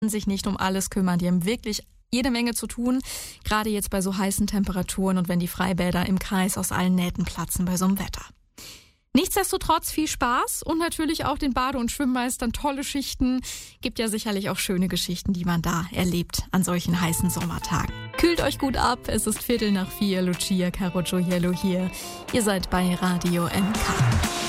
sich nicht um alles kümmern. Die haben wirklich jede Menge zu tun, gerade jetzt bei so heißen Temperaturen und wenn die Freibäder im Kreis aus allen Nähten platzen bei so einem Wetter. Nichtsdestotrotz viel Spaß und natürlich auch den Bade- und Schwimmmeistern tolle Schichten. Gibt ja sicherlich auch schöne Geschichten, die man da erlebt an solchen heißen Sommertagen. Kühlt euch gut ab, es ist 3:15, Lucia Carocciuello hier. Ihr seid bei Radio MK.